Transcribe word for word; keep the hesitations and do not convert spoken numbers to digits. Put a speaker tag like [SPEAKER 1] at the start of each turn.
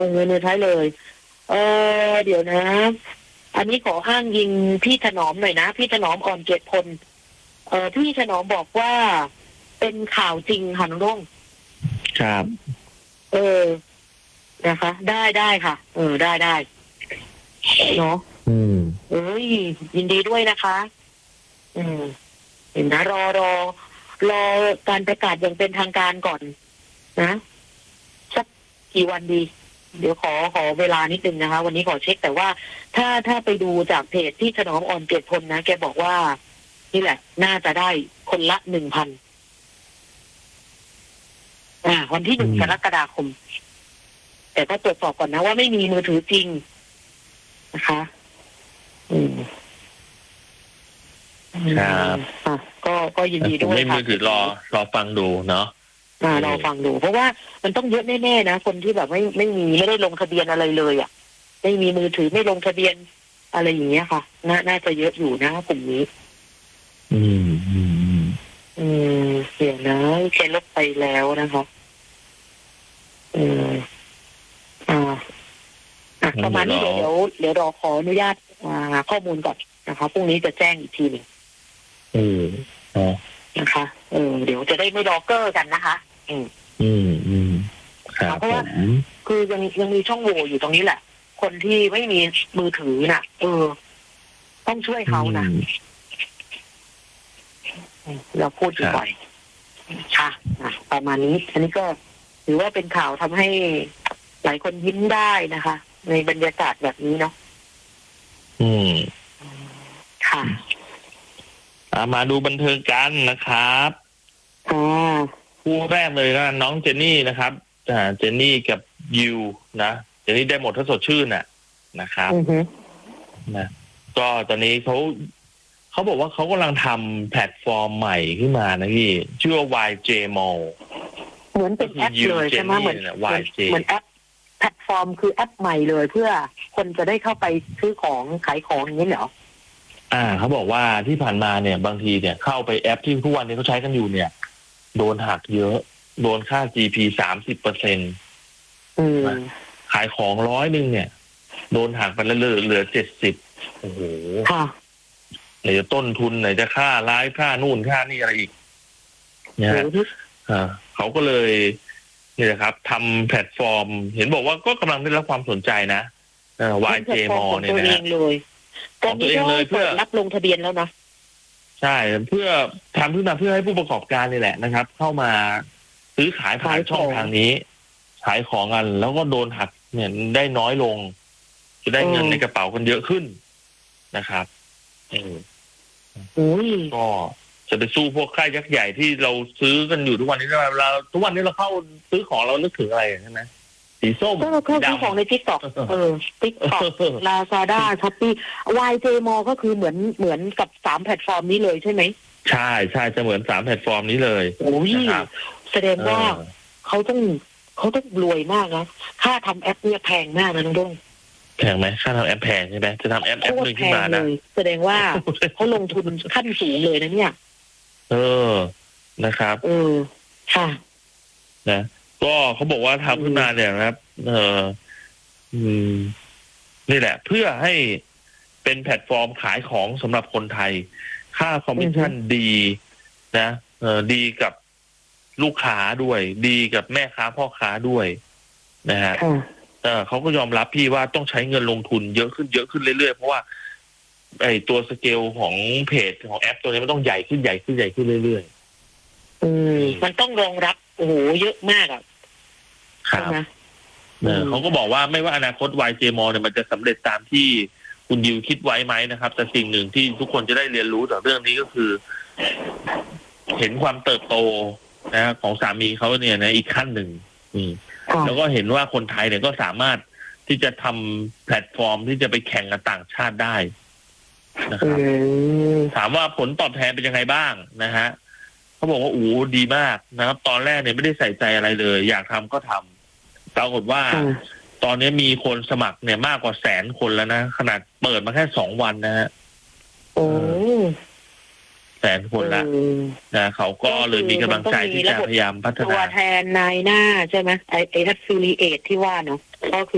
[SPEAKER 1] เงินเดือนท้ายเลยเออเดี๋ยวนะ อันนี้ขอห้างยิงพี่ถนอมหน่อยนะพี่ถนอมอ่อนเกตพลเออพี่ถนอมบอกว่าเป็นข่าวจริงค่ะน้องรุ่ง
[SPEAKER 2] ครับ
[SPEAKER 1] เออนะคะ ได้ได้ค่ะ เออได้ได้เนาะ
[SPEAKER 2] อืม
[SPEAKER 1] เอ้ยยินดีด้วยนะคะ อืมเห็นนะรอรอรอการประกาศอย่างเป็นทางการก่อนนะสักกี่วันดีเดี๋ยวขอขอเวลานิดนึงนะคะวันนี้ขอเช็คแต่ว่าถ้าถ้าไปดูจากเพจที่ถนอมอ่อนเกตพลนะแกบอกว่านี่แหละน่าจะได้คนละหนึ่งพันอ่าวันที่หนึ่งกรกฎาคมแต่ก็ตรวจสอบก่อนนะว่าไม่มีมือถือจริงนะคะอืม
[SPEAKER 2] ครับ
[SPEAKER 1] อ่ะก็ก็ยินดีด้วย
[SPEAKER 2] ค่ะไม่มือถือรอรอฟังดูเนาะ
[SPEAKER 1] อ่ารอฟังดูเพราะว่ามันต้องเยอะแน่ๆนะคนที่แบบไม่ไม่มีไม่ได้ลงทะเบียนอะไรเลยอ่ะไม่มีมือถือไม่ลงทะเบียนอะไรอย่างเงี้ยค่ะน่าน่าจะเยอะอยู่นะกลุ่มนี้
[SPEAKER 2] อืมอืม
[SPEAKER 1] อืมเสียนะแกลบไปแล้วนะคะอืมอ่าอ่ะประมาณนี้เดี๋ยวเดี๋ยวเดี๋ยวรอขออนุญาตอ่าข้อมูลก่อนนะคะพรุ่งนี้จะแจ้งอีกทีหนึ่ง
[SPEAKER 2] อืมอ๋อ
[SPEAKER 1] นะคะเออเดี๋ยวจะได้ไม่รอเกอร์กันนะคะอืม
[SPEAKER 2] อืมอืมครับ
[SPEAKER 1] เพราะว่าคือยังยังมีช่องโหว่อยู่ตรงนี้แหละคนที่ไม่มีมือถือน่ะเออต้องช่วยเขานะเราพูดบ่อยค่ะประมาณนี้อันนี้ก็ถือว่าเป็นข่าวทำให้หลายคนยิ้มได้นะคะในบรรยากาศแบบนี้เนาะ
[SPEAKER 2] อืม
[SPEAKER 1] ค่ะ
[SPEAKER 2] มาดูบันเทิงกันนะครับ
[SPEAKER 1] อ่า
[SPEAKER 2] คู่แรกเลยนะน้องเจนนี่นะครับอ่าเจนนี่กับยูนะเจนนี่ได้หมดถ้าสดชื่นน่ะนะครับนะก็ตอนนี้เขาเขาบอกว่าเขากำลังทำแพลตฟอร์มใหม่ขึ้นมานะพี่ชื่อว่า วาย เจ Mall
[SPEAKER 1] เหมือนเป็นแอปเลยใช่ไหมเหมือนเหมือนแอปแพลตฟอร์มคือแอปใหม่เลยเพื่อคนจะได้เข้าไปซื้อของขายของอย่างนี้เหรอ
[SPEAKER 2] อ่าเขาบอกว่าที่ผ่านมาเนี่ยบางทีเนี่ยเข้าไปแอปที่ทุกวันนี้เขาใช้กันอยู่เนี่ยโดนหักเยอะโดนค่า จี พี สามสิบเปอร์เซ็นต์ขายของร้อยหนึ่งเนี่ยโดนหักไปแล้วเหลือเหลือเจ็ดสิบโอ้โหไหนจะต้นทุนไหนจะค่าไลฟ์ค่านู่นค่านี่อะไรอีกเนี่ยอ่าเขาก็เลยนี่แหละครับทำแพลตฟอร์มเห็นบอกว่าก็กำลังได้รับความสนใจนะเอ่อ วาย เจ Mall เนี่ยนะ
[SPEAKER 1] ของตัวเองเลยเพื่อรับลงทะเบียนแล้วนะ
[SPEAKER 2] ใช่เพื่อทำขึ้นมาเพื่อให้ผู้ประกอบการนี่แหละนะครับเข้ามาซื้อขายผ่านช่องทางนี้ขายของกันแล้วก็โดนหักเนี่ยได้น้อยลงจะได้เงินในกระเป๋ากันเยอะขึ้นนะครับก็จะไปสู้พวกค่ายยักษ์ใหญ่ที่เราซื้อกันอยู่ทุกวันนี้เราทุกวันนี้เราเข้าซื้อของเรานึกถึงอะไรใช่ไหมสีส้ม
[SPEAKER 1] ก็เข้าซื้อของในทิกตอกเออทิกตอกลาซาด้าช้อปปี้ วาย เจ Mall ก็คือเหมือนเหมือนกับสามแพลตฟอร์มนี้เลยใช่ไหม
[SPEAKER 2] ใช่ใช่จะเหมือนสามแพลตฟอร์มนี้เลย
[SPEAKER 1] โอ้ยแสดงว่าเขาต้องเขาต้องรวยมากนะค่าทำแอปเนี่ยแพงมากนะน้องด้ง
[SPEAKER 2] แพงไหมค่าทำแอปแพงใช่ไหมจะทำแอปแอปหนึ่งขึ้นมานะ
[SPEAKER 1] แสดงว่าเขาลงทุนขั้นสูงเลยนะเนี่ย
[SPEAKER 2] เออนะครับ
[SPEAKER 1] เออค่ะ
[SPEAKER 2] นะก็เขาบอกว่าทำขึ้นมาเนี่ยนะครับเอออืมนี่แหละเพื่อให้เป็นแพลตฟอร์มขายของสำหรับคนไทยค่าคอมมิชชั่นดีนะเออดีกับลูกค้าด้วยดีกับแม่ค้าพ่อค้าด้วยนะฮะเออเขาก็ยอมรับพี่ว่าต้องใช้เงินลงทุนเยอะขึ้นเยอะขึ้นเรื่อยๆเพราะว่าไอ้ตัวสเกลของเพจของแอปตัวนี้มันต้องใหญ่ขึ้นใหญ่ขึ้นใหญ่ขึ้นเรื่อย
[SPEAKER 1] ๆอืมมันต้องรองรับโอ้โหเยอะมากอ่ะ
[SPEAKER 2] ครับเออเขาก็บอกว่าไม่ว่าอนาคต วาย เจ Mall เนี่ยมันจะสำเร็จตามที่คุณยิวคิดไว้ไหมนะครับแต่สิ่งหนึ่งที่ทุกคนจะได้เรียนรู้จากเรื่องนี้ก็คือเห็นความเติบโตนะของสามีเขาเนี่ยนะอีกขั้นหนึ่งนี่แล้วก็เห็นว่าคนไทยเนี่ยก็สามารถที่จะทำแพลตฟอร์มที่จะไปแข่งกับต่างชาติได้นะครับถามว่าผลตอบแทนเป็นยังไงบ้างนะฮะเขาบอกว่าโอ้ดีมากนะครับตอนแรกเนี่ยไม่ได้ใส่ใจอะไรเลยอยากทำก็ทำปรากฏว่าตอนนี้มีคนสมัครเนี่ยมากกว่าแสนคนแล้วนะขนาดเปิดมาแค่สองวันนะฮะ
[SPEAKER 1] โอ้
[SPEAKER 2] แสนคนละนะเขาก็เลยมีกำลังใจที่จะพยายามพัฒนา
[SPEAKER 1] ตัวแทนนายหน้าใช่ไหมไอไอทัฟฟิลิเอทที่ว่าเนาะก็คือ